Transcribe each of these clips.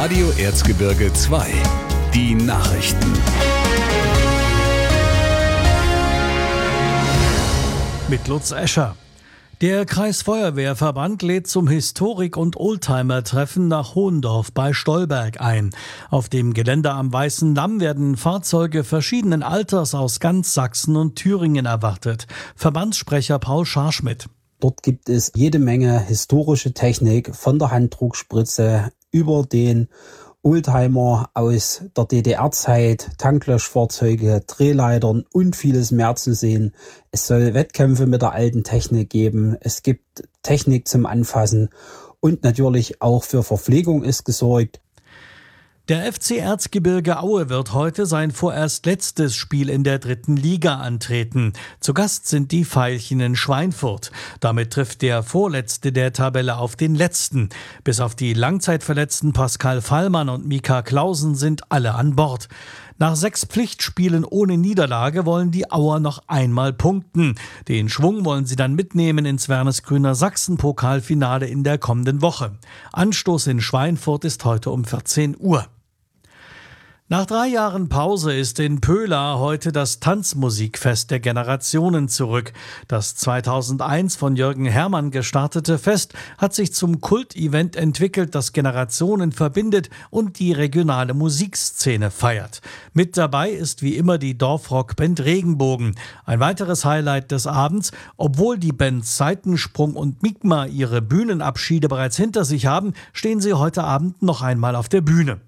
Radio Erzgebirge 2. Die Nachrichten. Mit Lutz Escher. Der Kreisfeuerwehrverband lädt zum Historik- und Oldtimer-Treffen nach Hohendorf bei Stolberg ein. Auf dem Gelände am Weißen Lamm werden Fahrzeuge verschiedenen Alters aus ganz Sachsen und Thüringen erwartet. Verbandssprecher Paul Scharschmidt. Dort gibt es jede Menge historische Technik, von der Handdruckspritze über den Oldtimer aus der DDR-Zeit, Tanklöschfahrzeuge, Drehleitern und vieles mehr zu sehen. Es soll Wettkämpfe mit der alten Technik geben. Es gibt Technik zum Anfassen und natürlich auch für Verpflegung ist gesorgt. Der FC Erzgebirge Aue wird heute sein vorerst letztes Spiel in der 3. Liga antreten. Zu Gast sind die Veilchen in Schweinfurt. Damit trifft der Vorletzte der Tabelle auf den Letzten. Bis auf die Langzeitverletzten Pascal Fallmann und Mika Clausen sind alle an Bord. Nach 6 Pflichtspielen ohne Niederlage wollen die Auer noch einmal punkten. Den Schwung wollen sie dann mitnehmen ins Wernesgrüner Sachsen-Pokalfinale in der kommenden Woche. Anstoß in Schweinfurt ist heute um 14 Uhr. Nach 3 Jahren Pause ist in Pöhla heute das Tanzmusikfest der Generationen zurück. Das 2001 von Jürgen Herrmann gestartete Fest hat sich zum Kultevent entwickelt, das Generationen verbindet und die regionale Musikszene feiert. Mit dabei ist wie immer die Dorfrockband Regenbogen. Ein weiteres Highlight des Abends: obwohl die Bands Seitensprung und Migma ihre Bühnenabschiede bereits hinter sich haben, stehen sie heute Abend noch einmal auf der Bühne.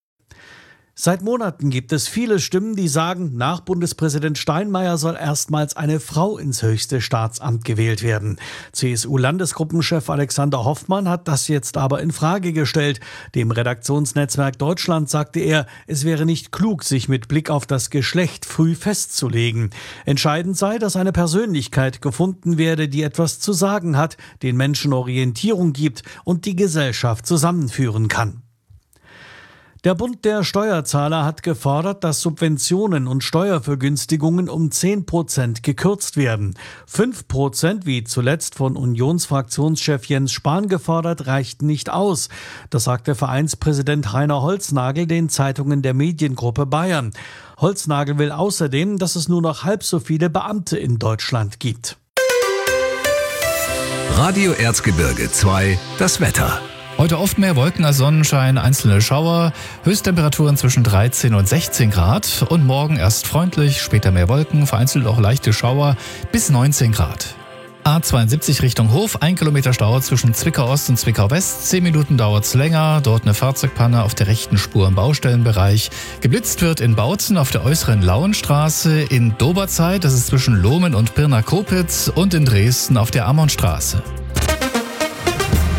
Seit Monaten gibt es viele Stimmen, die sagen, nach Bundespräsident Steinmeier soll erstmals eine Frau ins höchste Staatsamt gewählt werden. CSU-Landesgruppenchef Alexander Hoffmann hat das jetzt aber in Frage gestellt. Dem Redaktionsnetzwerk Deutschland sagte er, es wäre nicht klug, sich mit Blick auf das Geschlecht früh festzulegen. Entscheidend sei, dass eine Persönlichkeit gefunden werde, die etwas zu sagen hat, den Menschen Orientierung gibt und die Gesellschaft zusammenführen kann. Der Bund der Steuerzahler hat gefordert, dass Subventionen und Steuervergünstigungen um 10% gekürzt werden. 5%, wie zuletzt von Unionsfraktionschef Jens Spahn gefordert, reichten nicht aus. Das sagte Vereinspräsident Heiner Holznagel den Zeitungen der Mediengruppe Bayern. Holznagel will außerdem, dass es nur noch halb so viele Beamte in Deutschland gibt. Radio Erzgebirge 2, das Wetter. Heute oft mehr Wolken als Sonnenschein, einzelne Schauer, Höchsttemperaturen zwischen 13 und 16 Grad und morgen erst freundlich, später mehr Wolken, vereinzelt auch leichte Schauer bis 19 Grad. A72 Richtung Hof, 1 Kilometer Stau zwischen Zwickau Ost und Zwickau West, 10 Minuten dauert's länger, dort eine Fahrzeugpanne auf der rechten Spur im Baustellenbereich. Geblitzt wird in Bautzen auf der äußeren Lauenstraße, in Doberzeit, das ist zwischen Lohmen und Pirna-Kopitz, und in Dresden auf der Ammonstraße.